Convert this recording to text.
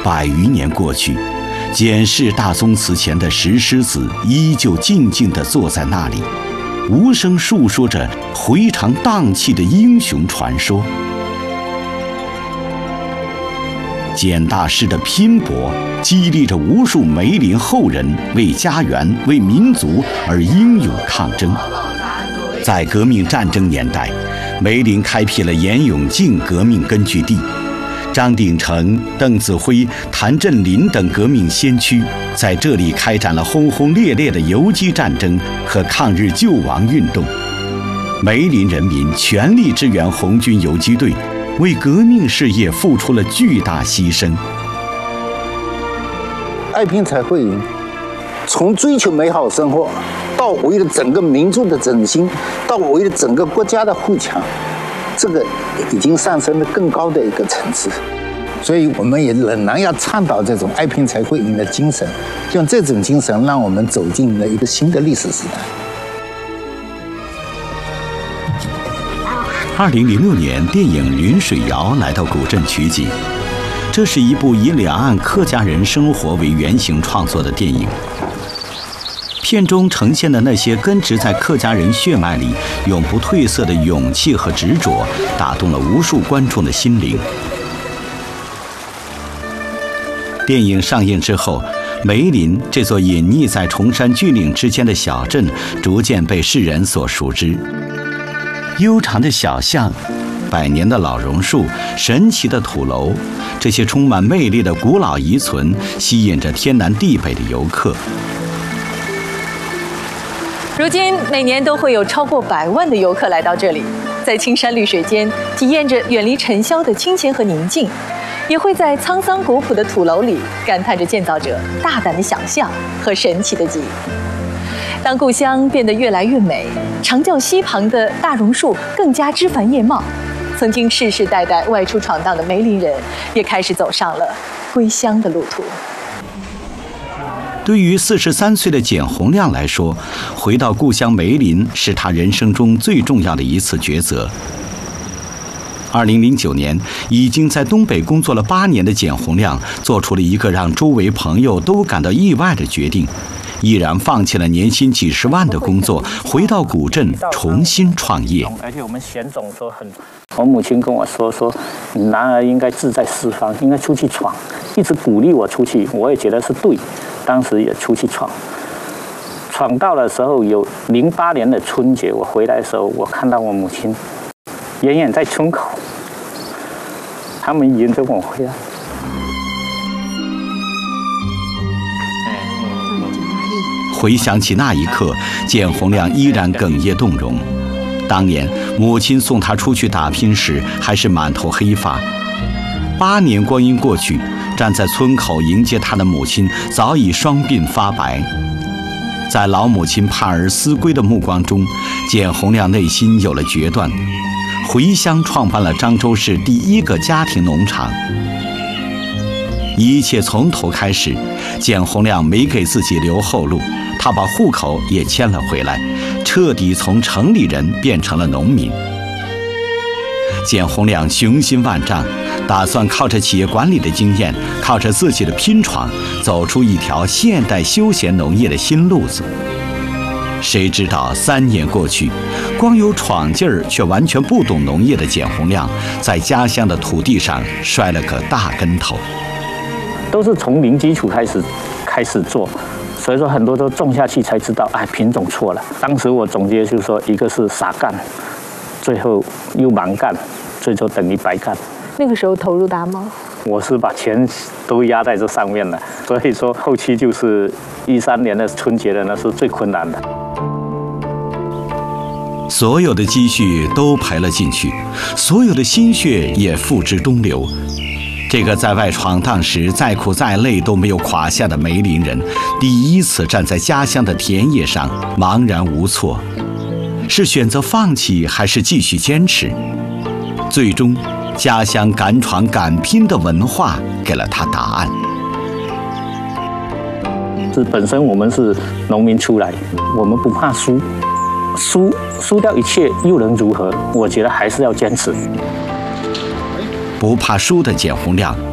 100余年过去，简氏大宗祠前的石狮子依旧静静地坐在那里，无声述说着回肠荡气的英雄传说。简大师的拼搏，激励着无数梅林后人为家园、为民族而英勇抗争。在革命战争年代，梅林开辟了严永靖革命根据地，张鼎丞、邓子恢、谭震林等革命先驱在这里开展了轰轰烈烈的游击战争和抗日救亡运动。梅林人民全力支援红军游击队，为革命事业付出了巨大牺牲。 爱拼才会赢，从追求美好生活，到为了整个民族的振兴，到为了整个国家的富强，这个已经上升了更高的一个层次。所以我们也仍然要倡导这种爱拼才会赢的精神，用这种精神让我们走进了一个新的历史时代。 2006年，电影《云水谣》来到古镇取景。这是一部以两岸客家人生活为原型创作的电影。片中呈现的那些根植在客家人血脉里、永不褪色的勇气和执着，打动了无数观众的心灵。电影上映之后，梅林这座隐匿在崇山峻岭之间的小镇，逐渐被世人所熟知。悠长的小巷，百年的老榕树，神奇的土楼，这些充满魅力的古老遗存，吸引着天南地北的游客。 如今每年都会有超过100万的游客来到这里，在青山绿水间体验着远离尘嚣的清闲和宁静，也会在沧桑古朴的土楼里感叹着建造者大胆的想象和神奇的记忆。当故乡变得越来越美，长教溪旁的大榕树更加枝繁叶茂，曾经世世代代外出闯荡的梅林人也开始走上了归乡的路途。 对于43岁的简洪亮来说，回到故乡梅林是他人生中最重要的一次抉择。2009年，已经在东北工作了8年的简洪亮，做出了一个让周围朋友都感到意外的决定，毅然放弃了年薪几十万的工作，回到古镇重新创业。 而且我们贤总说我母亲跟我说，男儿应该志在四方，应该出去闯，一直鼓励我出去，我也觉得是对。当时也出去闯到的时候，有08年的春节，我回来的时候，我看到我母亲远远在村口，他们迎着我回来。 回想起那一刻，简洪亮依然哽咽动容。当年母亲送他出去打拼时，还是满头黑发。8年光阴过去，站在村口迎接他的母亲早已双鬓发白。在老母亲盼儿思归的目光中，简洪亮内心有了决断，回乡创办了漳州市第1个家庭农场。一切从头开始，简洪亮没给自己留后路，他把户口也迁了回来，彻底从城里人变成了农民。简洪亮雄心万丈，打算靠着企业管理的经验，靠着自己的拼闯，走出一条现代休闲农业的新路子。谁知道3年过去，光有闯劲儿却完全不懂农业的简洪亮，在家乡的土地上摔了个大跟头。 都是从零基础开始做，所以说很多都种下去才知道，品种错了。当时我总结就是说，一个是傻干，最后又盲干，最后等于白干。 那个时候投入大吗？ 我是把钱都压在这上面了，所以说后期就是13年的春节的，那是最困难的。 所有的积蓄都赔了进去，所有的心血也付之东流。这个在外闯荡时再苦再累都没有垮下的梅林人，第一次站在家乡的田野上茫然无措，是选择放弃还是继续坚持？最终，家乡敢闯敢拼的文化给了他答案。 本身我们是农民出来，我们不怕输，输掉一切又能如何？我觉得还是要坚持。 不怕输的简洪亮